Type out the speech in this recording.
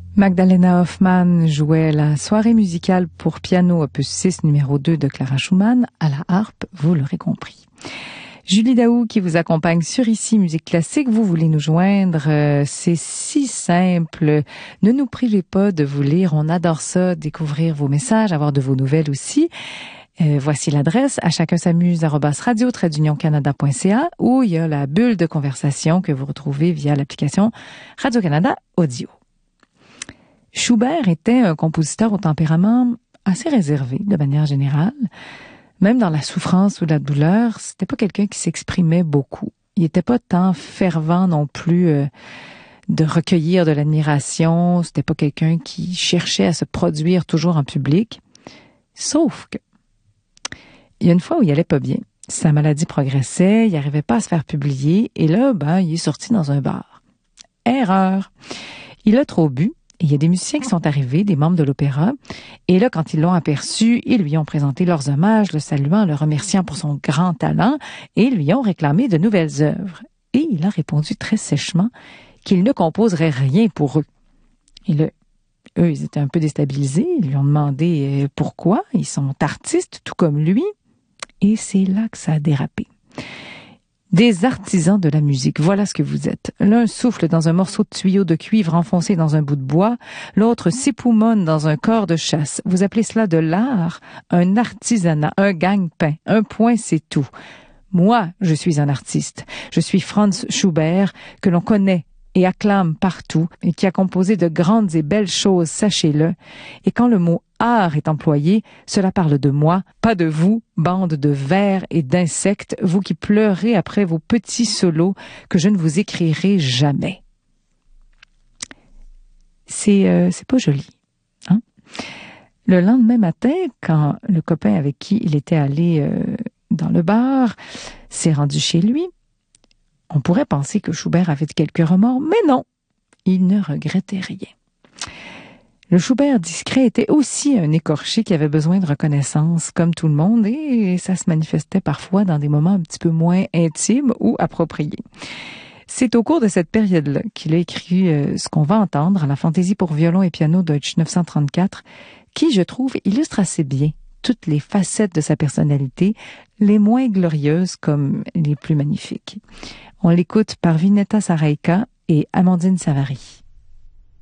Magdalena Hoffmann jouait la soirée musicale pour piano opus 6 numéro 2 de Clara Schumann à la harpe, vous l'aurez compris. Julie Daou qui vous accompagne sur Ici Musique Classique. Vous voulez nous joindre, c'est si simple. Ne nous privez pas de vous lire, on adore ça, découvrir vos messages, avoir de vos nouvelles aussi. Voici l'adresse à chacun s'amuse @radio-canada.ca où il y a la bulle de conversation que vous retrouvez via l'application Radio-Canada Audio. Schubert était un compositeur au tempérament assez réservé de manière générale. Même dans la souffrance ou la douleur, c'était pas quelqu'un qui s'exprimait beaucoup. Il était pas tant fervent non plus de recueillir de l'admiration. C'était pas quelqu'un qui cherchait à se produire toujours en public. Sauf que il y a une fois où il allait pas bien. Sa maladie progressait, il n'arrivait pas à se faire publier, et là, il est sorti dans un bar. Erreur! Il a trop bu, et il y a des musiciens qui sont arrivés, des membres de l'opéra, et là, quand ils l'ont aperçu, ils lui ont présenté leurs hommages, le saluant, le remerciant pour son grand talent, et lui ont réclamé de nouvelles œuvres. Et il a répondu très sèchement qu'il ne composerait rien pour eux. Et là, eux, ils étaient un peu déstabilisés, ils lui ont demandé pourquoi, ils sont artistes tout comme lui. Et c'est là que ça a dérapé. Des artisans de la musique, voilà ce que vous êtes. L'un souffle dans un morceau de tuyau de cuivre enfoncé dans un bout de bois, l'autre s'époumonne dans un corps de chasse. Vous appelez cela de l'art, un artisanat, un gagne-pain, un point c'est tout. Moi, je suis un artiste. Je suis Franz Schubert, que l'on connaît et acclame partout, et qui a composé de grandes et belles choses, sachez-le. Et quand le mot art est employé, cela parle de moi, pas de vous, bande de vers et d'insectes, vous qui pleurez après vos petits solos que je ne vous écrirai jamais. C'est pas joli, hein? Le lendemain matin, quand le copain avec qui il était allé dans le bar s'est rendu chez lui, on pourrait penser que Schubert avait quelques remords, mais non, il ne regrettait rien. Le Schubert discret était aussi un écorché qui avait besoin de reconnaissance, comme tout le monde, et ça se manifestait parfois dans des moments un petit peu moins intimes ou appropriés. C'est au cours de cette période-là qu'il a écrit ce qu'on va entendre à la Fantaisie pour violon et piano Deutsch 934, qui, je trouve, illustre assez bien toutes les facettes de sa personnalité, les moins glorieuses comme les plus magnifiques. On l'écoute par Vineta Saraika et Amandine Savary.